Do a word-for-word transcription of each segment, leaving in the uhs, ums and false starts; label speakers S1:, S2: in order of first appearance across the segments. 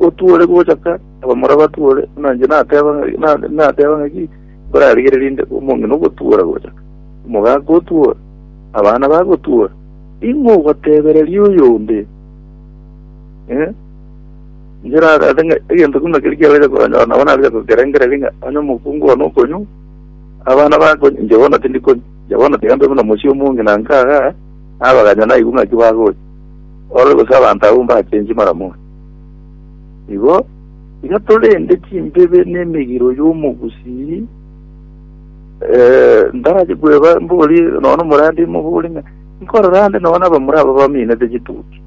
S1: ko tuole ko chaka abamura batuole nanje nateba na nateba ngaki bara rigerinde umuntu no gutura ko chaka muga ko tuole abana ba gutura ingo batebere liyonde eh njira adanga egento kuna kirikira ko na bana bya ko gerengera linga anyo mukungu no konyu abana ba ko njabona tindiko njabona tigambe na musyo mungi nankaga abaganya na igunga kibago ore ko sabanta umba chenji maramu igo igatolende timbebe nemegiro y'umugusi eh ndaraje gweba mboli nono murandi mubuli nkora rande nona bamuraba bamine tegituki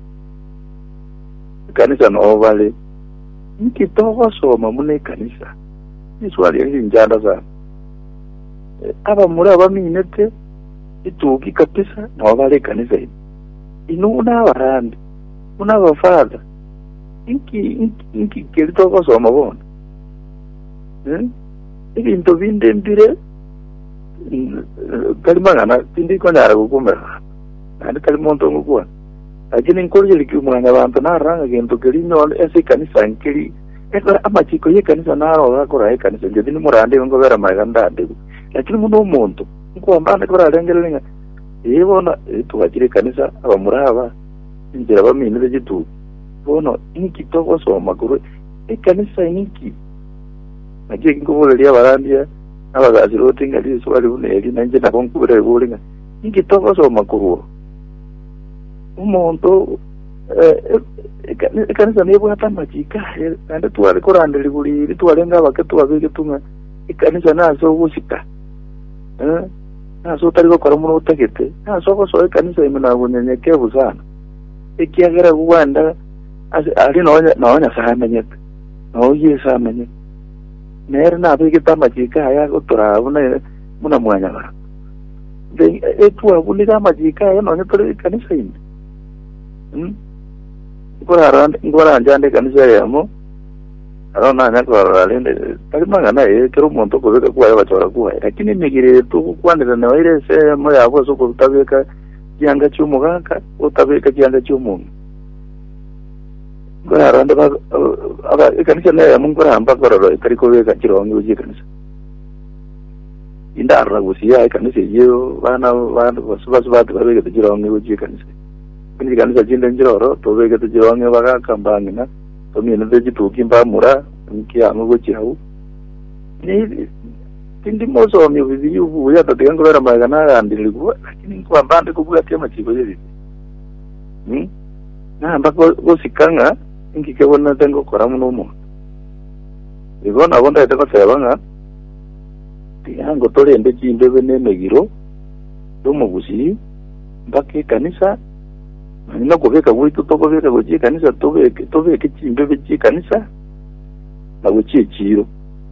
S1: kanisa no vale nkitoka soma mune kanisa iswali yangi njanda za aba muraba bamine te ituki kabisa no vale kanisa inuna barandi una bafada inki inki kelitoka soma bona eh ibintu binde mbire kalimangana tindi ko ndara gukumera andi kalimonto ngukwa lakini nkorje likumwana abantu naranga gento kelino ese kanisa nkiri ekora amachiko ye kanisa naro bakora ye kanisa ngedi ni murande ngo bera maganda ndego lakini muno umuntu ngo mbande ko rarengelenga yebona tuwagire kanisa abamuraba injira bamine begitu bono inki toko so maguru e kanisa inki nagiye ngobole ya barandia abagazi rotinga liso bali buneli nanje nakonkubere bulinga inki toko so makuru umuntu eh kanisa nebo hatamachika ande tuwale korandeli buli tuwalenga bakatu babege tunga ikanisa nazo gusika eh nazo tariko kora muno utakete nazo ko so ikanisa imena bunyenyeke buzana ikiagera kuwanda ali nonya nonya samenyete no yesamenye nere na bege tamachika aya kutora buna muna mwanya ba de etuwa bulika majika ya nonya tore kanisa ine hmm ngora ran ngora njande kanisa yamo arona nya kwa ralende talimanga na e kero monto ko beka kwa bachora kwa lakini migire tu kwandira na waire se mo yabo so ko tabeka kianga cy'umuganga utabeka kianga cy'umuntu ngora randa ba aba kanisa na yamo ngora amba kororo kariko beka kirongo uji kanisa indara gusiya kanisa yo bana bana basubasu batu babeka kirongo uji kanisa kini kanisa jinde njoro tobeke tujironge baka kambangina tomine vegituki mbamura nkia mugochi hau ni tindi mozo mi bibiyu buya tatengo vera magana andiliku lakini kwa mbande kubuga tema chiko yezi hmm na ambako gosikanga ingike bona tengo koramu no mo igona bonda eteko sebanga tiango tole ende chinde bene megiro domo busi mbake kanisa nina kubeka witu toko beka goji kanisa tobeke tobeke chimbe beji kanisa na gochi chiro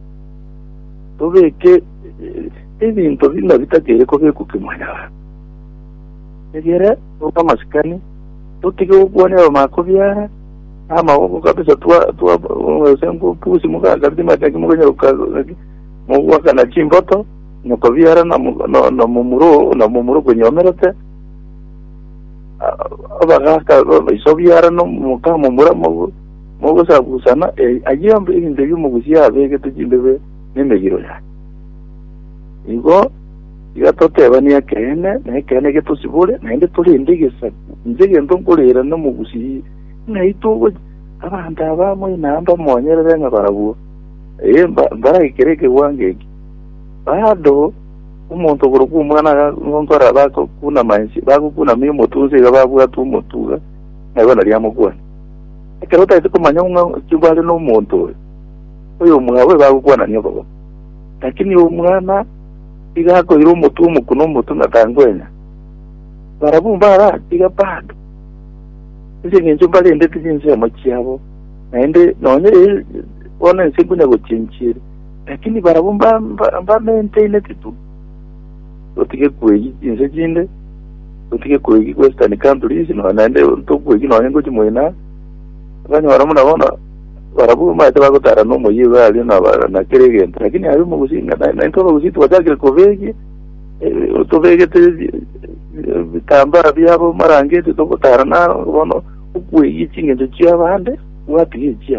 S1: tobeke ebintu bina bitakere ko beko kimanya egera opa maskani totike ubone amakobyara ama obo kabisa twa twa sembo pusi muka gardi mataki muka nyoka muwa kana chimboto nokobyara na na mumuro na mumuro kunyomerete abagaka isobyara no mukamo muramo mogo sabusana ayambe inde y'umugusiya bege tujindebe nemegiro ya ingo igatoteba ni akene na kene ke tusibule na inde tuli indigesa nzige ndonkolera no mugusi naito abanda abamo inamba monyere nga barabu eh bara ikereke wangeki bado umuntu guruku umwana ngonkora bako kuna manzi bako kuna mimo tuze gababu atumutuga nabona lyamugwa ekerota ite manyonga kibale no muntu oyo mwawe bako kuna nyo baba lakini umwana igako iro mutu mukuno mutu natangwenya barabu mbara tiga pado ise ngenjo bale ndete jinse amachiabo naende nonye ona nsibunya guchinchira lakini barabu mba mba maintain titu otike kwegi inse jinde otike kwegi western countries no nande to kwegi no ngo chimoina banya baramuna bona barabu maite bagotara no moyi bali na na kirege lakini ari mu gusinga na into gusitu wajagire kovegi to vege te bitambara byabo marange to gotara na bono kwegi chinge cyo cyabande wati